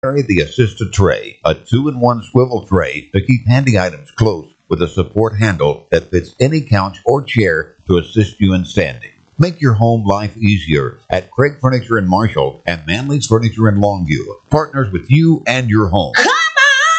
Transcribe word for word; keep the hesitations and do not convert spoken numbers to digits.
Carry the assisted tray, a two-in-one swivel tray to keep handy items close with a support handle that fits any couch or chair to assist you in standing. Make your home life easier at Craig Furniture in Marshall and Manley's Furniture in Longview. Partners with you and your home.